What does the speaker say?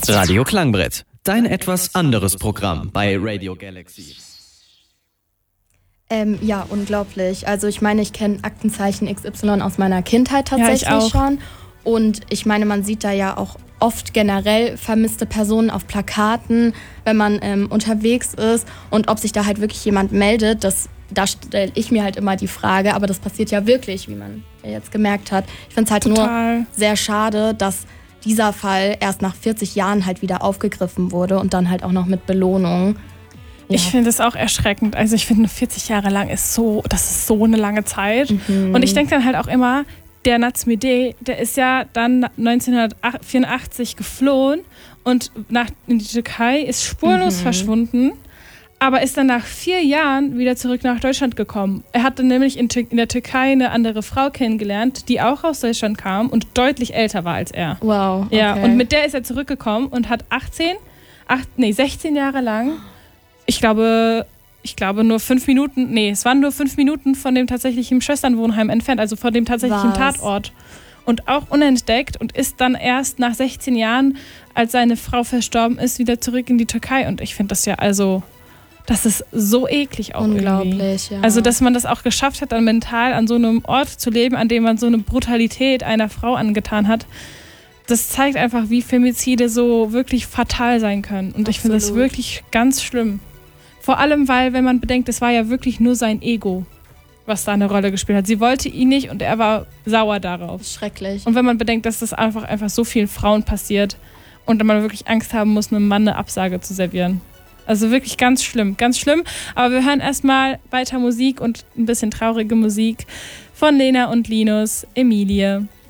Radio Klangbrett, dein etwas anderes Programm bei Radio Galaxy. Ja, unglaublich. Also ich meine, ich kenne Aktenzeichen XY aus meiner Kindheit tatsächlich schon. Und ich meine, man sieht da ja auch oft generell vermisste Personen auf Plakaten, wenn man unterwegs ist. Und ob sich da halt wirklich jemand meldet, da stelle ich mir halt immer die Frage. Aber das passiert ja wirklich, wie man ja jetzt gemerkt hat. Ich finde es halt nur sehr schade, dass dieser Fall erst nach 40 Jahren halt wieder aufgegriffen wurde und dann halt auch noch mit Belohnung. Ja. Ich finde es auch erschreckend. Also ich finde, 40 Jahre lang das ist so eine lange Zeit. Mhm. Und ich denke dann halt auch immer, der Nazmedeh, der ist ja dann 1984 geflohen und in die Türkei, ist spurlos verschwunden, aber ist dann nach 4 Jahren wieder zurück nach Deutschland gekommen. Er hat dann nämlich in der Türkei eine andere Frau kennengelernt, die auch aus Deutschland kam und deutlich älter war als er. Wow. Okay. Ja, und mit der ist er zurückgekommen und hat 16 Jahre lang, ich glaube nur 5 Minuten, es waren nur 5 Minuten von dem tatsächlichen Schwesternwohnheim entfernt, also von dem tatsächlichen Tatort. Und auch unentdeckt und ist dann erst nach 16 Jahren, als seine Frau verstorben ist, wieder zurück in die Türkei. Und ich finde das ja das ist so eklig auch unglaublich, irgendwie. Ja. Also, dass man das auch geschafft hat, dann mental an so einem Ort zu leben, an dem man so eine Brutalität einer Frau angetan hat. Das zeigt einfach, wie Femizide so wirklich fatal sein können. Und ich finde das wirklich ganz schlimm. Vor allem, weil, wenn man bedenkt, es war ja wirklich nur sein Ego, was da eine Rolle gespielt hat. Sie wollte ihn nicht und er war sauer darauf. Schrecklich. Und wenn man bedenkt, dass das einfach so vielen Frauen passiert und man wirklich Angst haben muss, einem Mann eine Absage zu servieren. Also wirklich ganz schlimm, ganz schlimm. Aber wir hören erstmal weiter Musik und ein bisschen traurige Musik von Lena und Linus, Emilie.